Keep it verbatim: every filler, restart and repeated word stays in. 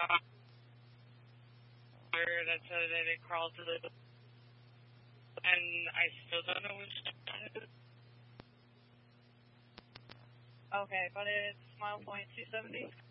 that said that it crawled to the, and I still don't know which one it is. Okay, but it's mile point two seventy.